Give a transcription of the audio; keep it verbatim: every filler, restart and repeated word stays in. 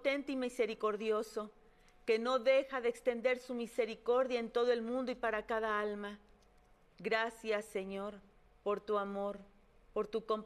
omnipotente y misericordioso, que no deja de extender su misericordia en todo el mundo y para cada alma. Gracias, Señor, por tu amor, por tu compasión,